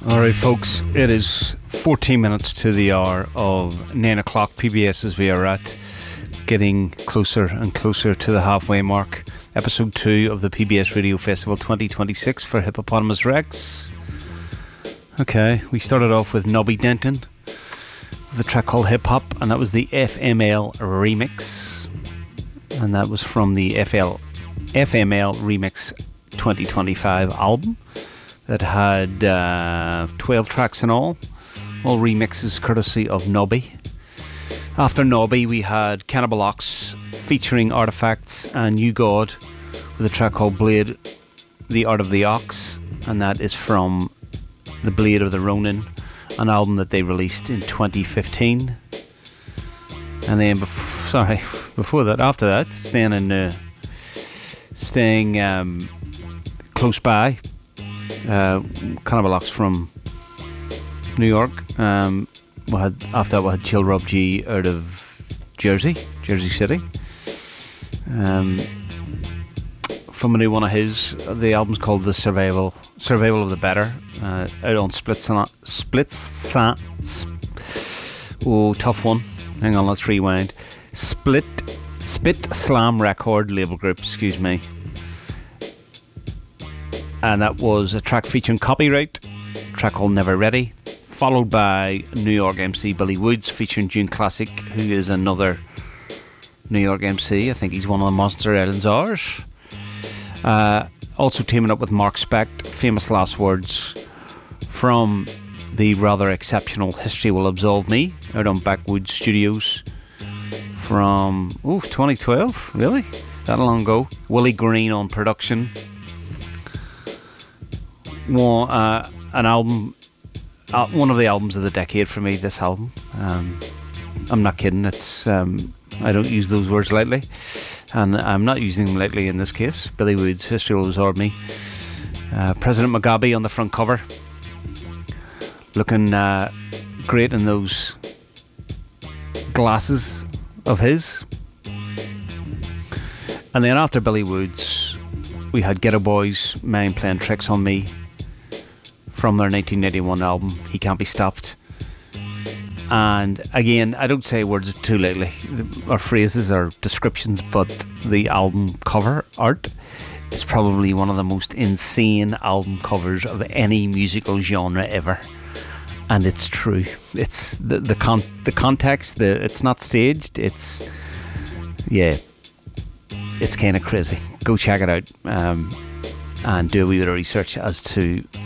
Alright folks, it is 14 minutes to the hour of 9 o'clock PBS as we are at, getting closer and closer to the halfway mark. Episode 2 of the PBS Radio Festival 2026 for Hippopotamus Rex. Okay, we started off with Nobby Denton with a track called Hip Hop, and that was the FML remix, and that was from the FML Remix 2025 album that had 12 tracks in all remixes courtesy of Nobby. After Nobby we had Cannibal Ox featuring Artifacts and You God with a track called Blade, the Art of the Ox, and that is from The Blade of the Ronin, an album that they released in 2015. And then before that, after that, staying close by, Cannibal Ox from New York. After that we had Chill Rob G out of Jersey City. From a new one of his, the album's called The Survival of the Better, out on tough one. Hang on, let's rewind. Spit Slam record label group, excuse me. And that was a track featuring Copyright, a track called Never Ready, followed by New York MC Billy Woods featuring June Classic, who is another New York MC. I think he's one of the Monster Islands R's. Also teaming up with Mark Specht, Famous Last Words, from the rather exceptional History Will Absolve Me, out on Backwoods Studios from 2012, really? That long ago. Willie Green on production. An album, one of the albums of the decade for me, this album. I'm not kidding, it's I don't use those words lightly, and I'm not using them lightly in this case. Billy Woods, History Will Absorb Me. President Mugabe on the front cover, looking great in those glasses of his. And then after Billy Woods we had Ghetto Boys, Mind Playing Tricks on Me, from their 1981 album He Can't Be Stopped. And again, I don't say words too lightly, or phrases or descriptions, but the album cover art is probably one of the most insane album covers of any musical genre ever. And it's true. It's the context, it's not staged, it's kind of crazy. Go check it out, and do a wee bit of research as to